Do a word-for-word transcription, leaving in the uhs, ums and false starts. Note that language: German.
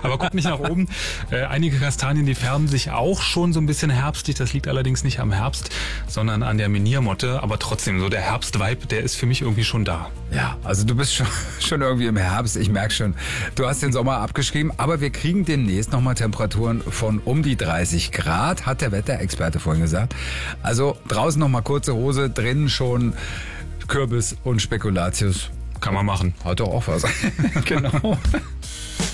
Aber guck nicht nach oben. Äh, einige Kastanien, die färben sich auch schon so ein bisschen herbstlich. Das liegt allerdings nicht am Herbst, sondern an der Meniermotte. Aber trotzdem, so der Herbstvibe, der ist für mich irgendwie schon da. Ja, also du bist schon, schon irgendwie im Herbst. Ich merke schon, du hast den Sommer abgeschrieben. Aber wir kriegen demnächst nochmal Temperaturen von um die dreißig Grad, hat der Wetterexperte vorhin gesagt. Also draußen nochmal kurze Hose, drinnen schon Kürbis und Spekulatius. Kann man machen. Hat doch auch was. Genau.